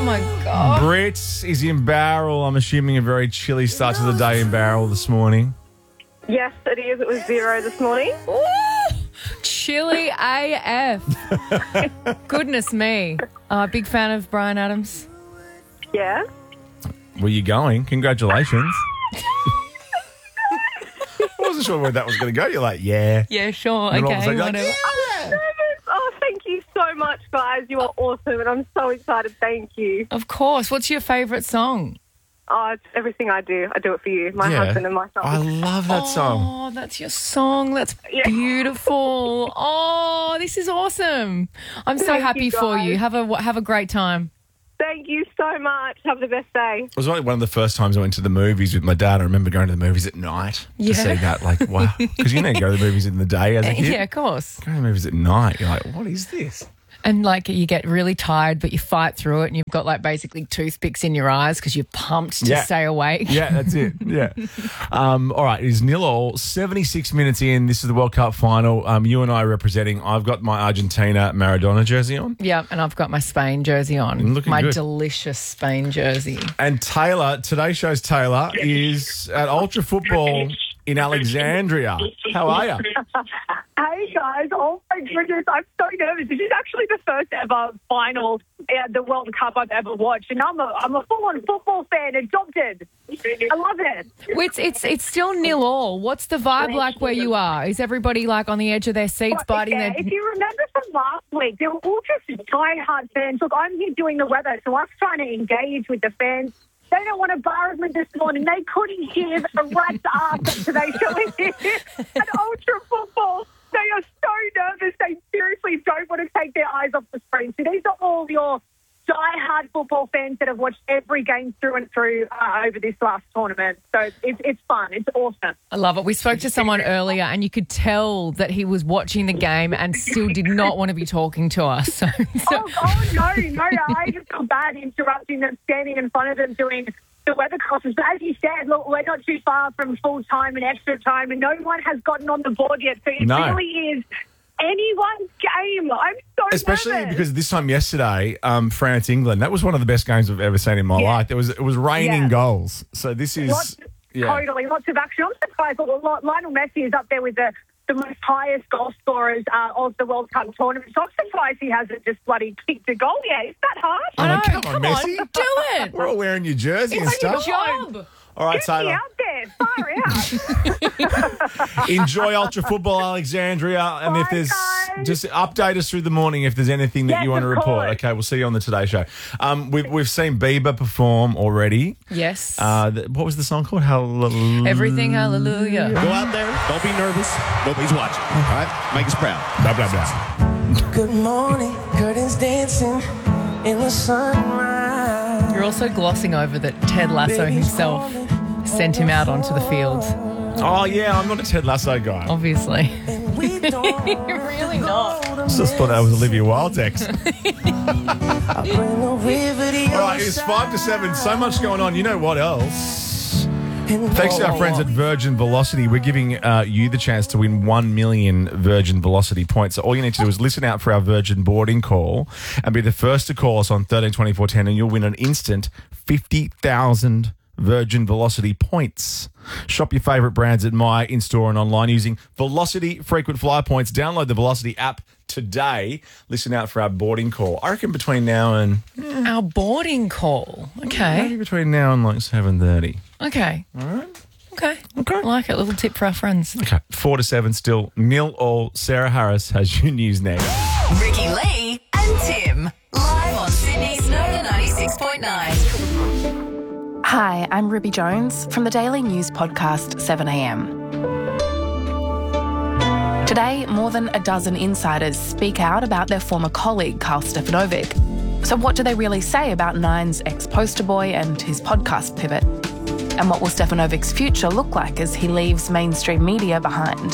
my God. Brits is in Barrel. I'm assuming a very chilly start to the day in Barrel this morning. Yes, it is. It was 0 this morning. Ooh, chilly AF. Goodness me. Big fan of Bryan Adams. Yeah. Where you going? Congratulations. I wasn't sure where that was going to go. You're like, yeah. Yeah, sure. And all of a Okay, sudden you're like, whatever. Oh, thank you so much, guys. You are awesome, and I'm so excited. Thank you. Of course. What's your favourite song? Oh, it's everything I do. I do it for you, my Yeah. husband and myself. I love that song. Oh, that's your song. That's Yeah. beautiful. Oh, this is awesome. I'm so Thank happy you, for guys. you. Have a great time. Thank you so much. Have the best day. It was like one of the first times I went to the movies with my dad. I remember going to the movies at night Yeah. to see that. Like, wow. Because you don't go to the movies in the day as a kid. Yeah, of course. Going to the movies at night. You're like, what is this? And like you get really tired, but you fight through it, and you've got like basically toothpicks in your eyes because you're pumped to Yeah. stay awake. Yeah, that's it. Yeah. All right, it is 0-0. 76 minutes in. This is the World Cup final. You and I are representing. I've got my Argentina Maradona jersey on. Yeah, and I've got my Spain jersey on. Looking my good. delicious Spain jersey. And Taylor, today's show's Taylor, is at Ultra Football in Alexandria. How are you? Hey, guys. Oh, my goodness. I'm so nervous. This is actually the first ever final at the World Cup I've ever watched, and I'm a full-on football fan, adopted. I love it. It's still 0-0. What's the vibe like where you are? Is everybody like on the edge of their seats, biting Yeah, their... if you remember from last week, they were all just diehard fans. Look, I'm here doing the weather, so I'm trying to engage with the fans. They don't want to borrow me this morning. They couldn't give a rat's ass to they showing it at Ultra Football. They are so nervous. They seriously don't want to take their eyes off the screen. So these are all your die-hard football fans that have watched every game through and through over this last tournament. So it's fun. It's awesome. I love it. We spoke to someone earlier and you could tell that he was watching the game and still did not want to be talking to us. So, No, I just feel bad interrupting them, standing in front of them doing the weather crosses. But as you said, look, we're not too far from full time and extra time, and no one has gotten on the board yet. So it No. really is anyone's game. I'm so Especially nervous. because this time yesterday, France-England, that was one of the best games I've ever seen in my life. It was raining Yeah. goals. So this is... Totally, lots of action. I'm surprised. Look, Lionel Messi is up there with the most highest goal scorers of the World Cup tournament. So I'm surprised he hasn't just bloody kicked a goal yet. Is that hard? I know, come on, come on, Messi. do it. We're all wearing your jersey and It's your stuff. job. All right, Get me Taylor. out there. Far out. Enjoy Ultra Football Alexandria. And if Bye, there's... guys. Just update us through the morning if there's anything that Yes, you want to of report. course. Okay, we'll see you on the Today Show. We've seen Bieber perform already. Yes. What was the song called? Hallelujah. Everything, hallelujah. Go out there. Don't be nervous. Nobody's watching. All right? Make us proud. Blah, blah, blah. Good morning, curtains dancing in the sunrise. You're also glossing over that Ted Lasso himself sent him out onto the field. Oh, yeah, I'm not a Ted Lasso guy. Obviously. We don't You're really not. Just thought that was Olivia Wilde's ex. All bring the river to your right, it's 5 to 7. So much going on. You know what else? Thanks to our friends at Virgin Velocity, we're giving you the chance to win 1 million Virgin Velocity points. So all you need to do is listen out for our Virgin boarding call and be the first to call us on 13 24 10, and you'll win an instant 50,000 Virgin Velocity points. Shop your favourite brands at My in-store and online using Velocity Frequent Flyer Points. Download the Velocity app today. Listen out for our boarding call. I reckon between now and... Our boarding call. Maybe Okay. between now and like 7:30. Okay. All right? Okay. Okay. I like it. Little tip for our friends. Okay, 4 to 7 still. 0-0. Sarah Harris has your news next. Ricky Lee and Tim. Live on Sydney's Nova 96.9. Hi, I'm Ruby Jones from the daily news podcast 7am. Today, more than a dozen insiders speak out about their former colleague, Karl Stefanovic. So what do they really say about Nine's ex-poster boy and his podcast pivot? And what will Stefanovic's future look like as he leaves mainstream media behind?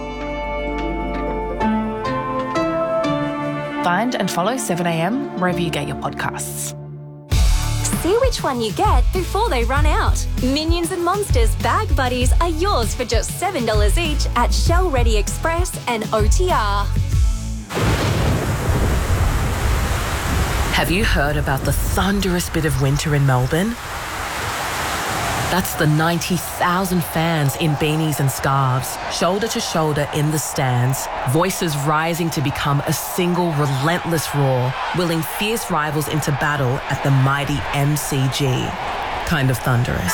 Find and follow 7am wherever you get your podcasts. See which one you get before they run out. Minions and Monsters Bag Buddies are yours for just $7 each at Shell Ready Express and OTR. Have you heard about the thunderous bit of winter in Melbourne? That's the 90,000 fans in beanies and scarves, shoulder to shoulder in the stands, voices rising to become a single relentless roar, willing fierce rivals into battle at the mighty MCG. Kind of thunderous.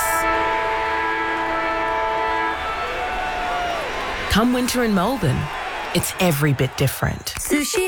Come winter in Melbourne, it's every bit different. Sushi